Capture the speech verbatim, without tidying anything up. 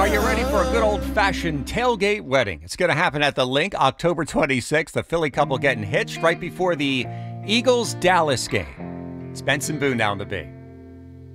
Are you ready for a good old-fashioned tailgate wedding? It's going to happen at the Link October twenty-sixth. The Philly couple getting hitched right before the Eagles-Dallas game. It's Benson Boone now on the B.